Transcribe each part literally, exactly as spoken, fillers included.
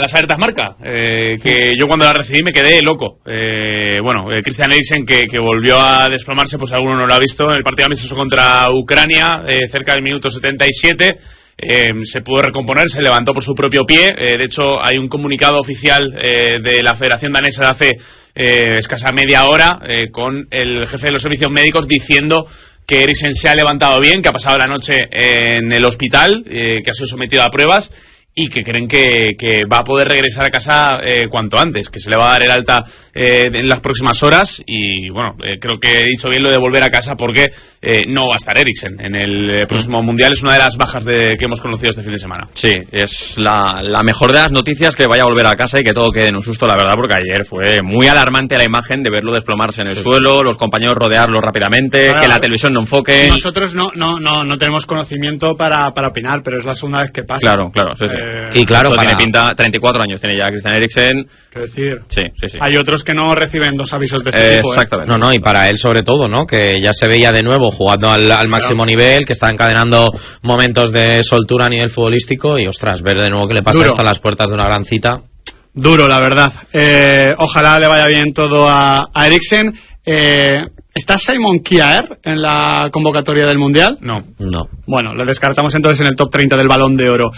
las alertas marca, eh, que yo cuando las recibí me quedé loco. Eh, bueno, eh, Christian Eriksen que, que volvió a desplomarse, pues alguno no lo ha visto, en el partido amistoso contra Ucrania, eh, cerca del minuto setenta y siete, eh, se pudo recomponer, se levantó por su propio pie. Eh, de hecho, hay un comunicado oficial eh, de la Federación Danesa de hace eh, escasa media hora, eh, con el jefe de los servicios médicos diciendo que Eriksen se ha levantado bien, que ha pasado la noche en el hospital, eh, que ha sido sometido a pruebas y que creen que, que va a poder regresar a casa eh, cuanto antes, que se le va a dar el alta eh, en las próximas horas. Y bueno, eh, creo que he dicho bien lo de volver a casa, porque eh, no va a estar Eriksen en el eh, próximo mm. Mundial. Es una de las bajas de, que hemos conocido este fin de semana. Sí, es la, la mejor de las noticias, que vaya a volver a casa y que todo quede en un susto, la verdad, porque ayer fue muy alarmante la imagen de verlo desplomarse en el sí, suelo, sí. los compañeros rodearlo rápidamente, claro, que la televisión no enfoque. Nosotros no no no no tenemos conocimiento para, para opinar, pero es la segunda vez que pasa. Claro, claro, sí, sí. Eh, y claro, para... tiene pinta, treinta y cuatro años tiene ya Christian Eriksen. Quiero decir, sí, sí, sí. Hay otros que no reciben dos avisos de este eh, tipo. Exactamente. ¿eh? No, no, y para él sobre todo, ¿no? Que ya se veía de nuevo jugando al, al máximo claro. nivel, que está encadenando momentos de soltura a nivel futbolístico y, ostras, ver de nuevo que le pasa hasta las puertas de una gran cita. Duro, la verdad. Eh, ojalá le vaya bien todo a, a Eriksen. Eh, ¿Está Simon Kjaer en la convocatoria del Mundial? No. No. Bueno, le descartamos entonces en el top treinta del Balón de Oro.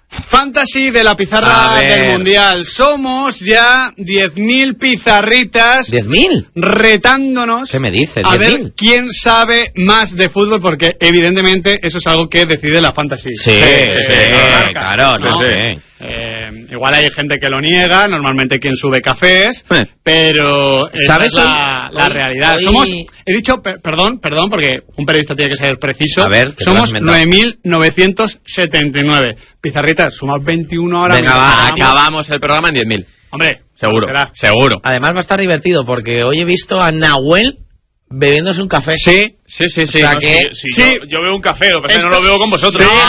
Fantasy de la pizarra del Mundial. Somos ya diez mil pizarritas. ¿diez mil? Retándonos. ¿Qué me dices? A ver quién sabe más de fútbol, porque evidentemente eso es algo que decide la Fantasy. Sí, eh, sí, eh, sí marca, claro, ¿no? sí, sí. Eh, igual hay gente que lo niega, normalmente quien sube cafés, eh. pero ¿sabes esa es la, la hoy, realidad. Hoy... Somos, he dicho, per, perdón, perdón, porque un periodista tiene que ser preciso. A ver, somos nueve mil novecientos setenta y nueve. Pizarritas, sumamos veintiuno ahora. Venga, va, acabamos el programa en diez mil. Hombre, seguro, será? seguro. Además va a estar divertido, porque hoy he visto a Nahuel bebiéndose un café. Sí, sí, sí, sí. O sea no, que... sí, sí. Yo, yo veo un café, lo que pasa es que no lo veo con vosotros. Sí,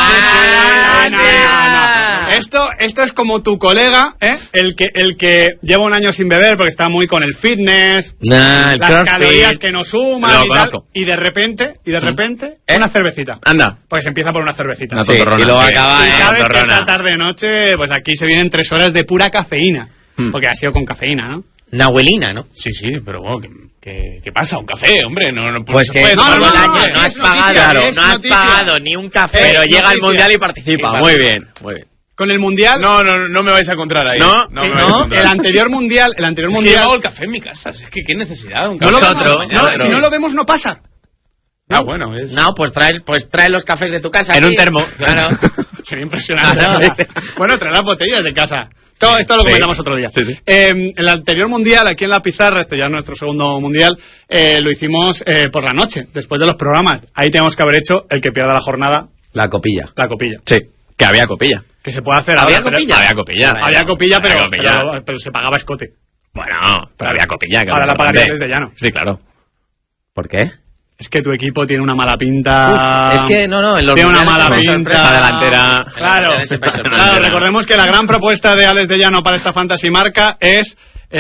ah, sí, sí. No, no, no. Esto, esto es como tu colega, ¿eh? El que, el que lleva un año sin beber porque está muy con el fitness, nah, el las crossfit. calorías que no suman lo y conozco. tal, y de repente, y de repente, ¿Eh? una cervecita. Anda. Pues se empieza por una cervecita. Una sí, tontorrona, y luego sí. acaba Y en sabes que tontorrona. esa tarde-noche, pues aquí se vienen tres horas de pura cafeína. Hmm. Porque ha sido con cafeína, ¿no? Nahuelina, ¿no? Sí, sí, pero bueno, ¿qué, qué, qué pasa? Un café, hombre. No, no, pues que no, no, no, año, no, no has noticia, pagado, claro, es no has noticia. pagado ni un café. Pero Es llega noticia. al Mundial y participa. Sí, muy bien, muy bien. Con el Mundial... No, no, no me vais a encontrar ahí. ¿No? no, me eh, vais a no encontrar. el anterior Mundial, el anterior Es que Mundial... yo hago el café en mi casa. Es que qué necesidad de un No café. lo Nosotros, vemos, no, nosotros. si no lo vemos no pasa. Ah, bueno, es... No, pues trae, pues trae los cafés de tu casa. En aquí. un termo. Claro. Sería impresionante. Claro. Bueno, trae las botellas de casa. Todo esto lo Sí. comentamos otro día. Sí, sí. Eh, el anterior Mundial, aquí en la pizarra, este ya es nuestro segundo Mundial, eh, lo hicimos eh, por la noche, después de los programas. Ahí tenemos que haber hecho el que pierda la jornada, La copilla. la copilla. Sí, que había copilla. Que se puede hacer ¿Había ahora, pero- copilla? Había copilla. Había copilla, pero, Había copilla. pero, pero se pagaba escote. Bueno, pero había copilla. que Ahora era la pagaría importante. desde llano. Sí, claro. ¿Por qué? Es que tu equipo tiene una mala pinta. Uf, es que, no, no, en los Tiene una mundiales mala siempre hay pinta. sorpresa delantera. Claro, En los mundiales siempre hay sorpresa. claro, recordemos que la gran propuesta de Alex de Llano para esta Fantasy Marca es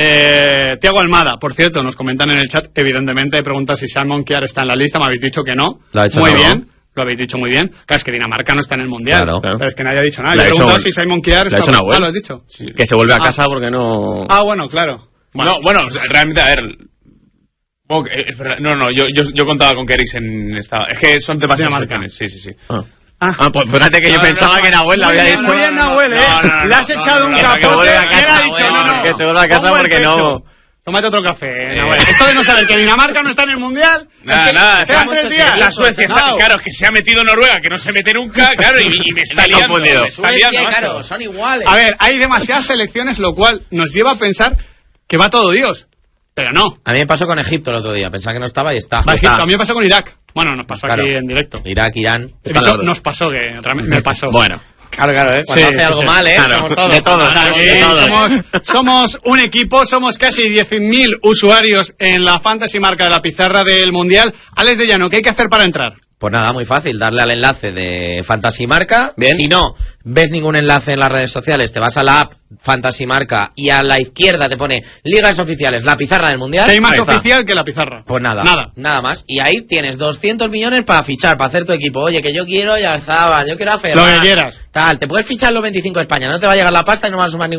eh, Thiago Almada. Por cierto, nos comentan en el chat, evidentemente, preguntan si Simon Kjaer está en la lista. Me habéis dicho que no. Lo ha dicho muy no. bien. Lo habéis dicho muy bien. Claro, es que Dinamarca no está en el Mundial. Claro. Pero es que nadie ha dicho nada. Lo Yo ha he dicho preguntado Nahuel. si Simon Kjaer Lo ha está... dicho Nahuel. Ah, lo has dicho. Sí. Que se vuelve a Ah. casa porque no... Ah, bueno, claro. Bueno, No, bueno, o sea, realmente, a ver... bueno, que, es verdad, no, no, yo, yo, yo contaba con que Eriksen estaba... Es que son demasiadas Dinamarca. opciones, sí, sí, sí. Ah. Ah. Ah, pues fíjate que yo No, pensaba no, que Nahuel lo muy había bien, dicho. Muy bien, Nahuel, ¿eh? No, no, no, Le has no, echado no, un no, capote que vuelve a y él casa, ha dicho, Nahuel, no, no. que se vuelva a casa Pongo el porque pecho. no- Tómate otro café, Nahuel. Esto de no saber que Dinamarca no está en el Mundial. Nada, es que nada, quedan está tres mucho días. La Suecia está, No. claro, que se ha metido Noruega, que no se mete nunca, claro, y, y me está Está liando. confundido. Me está Suecia, liando, macho. claro, son iguales. A ver, hay demasiadas selecciones, lo cual nos lleva a pensar que va todo Dios. Pero no. A mí me pasó con Egipto el otro día. Pensaba que no estaba y está. Va, Está. A mí me pasó con Irak. Bueno, nos pasó Claro. aquí en directo. Irak, Irán. He dicho, nos pasó, que realmente me pasó. Bueno. Claro, claro, ¿eh? Cuando Sí, hace sí, algo sí. mal, ¿eh? Claro, Somos todos. de todos, Claro, Aquí de todos. somos, somos un equipo, somos casi diez mil usuarios en la Fantasy Marca de la pizarra del Mundial. Alex de Llano, ¿qué hay que hacer para entrar? Pues nada, muy fácil, darle al enlace de Fantasy Marca. Bien. Si no ves ningún enlace en las redes sociales, te vas a la app Fantasy Marca y a la izquierda te pone Ligas Oficiales, la pizarra del Mundial. Que hay más Ahí está. oficial que la pizarra. Pues nada, Nada. nada más. Y ahí tienes doscientos millones para fichar, para hacer tu equipo. Oye, que yo quiero Yarzabal, yo quiero a Ferran. Lo que quieras. Tal, te puedes fichar los veinticinco de España, no te va a llegar la pasta y no vas a sumar ningún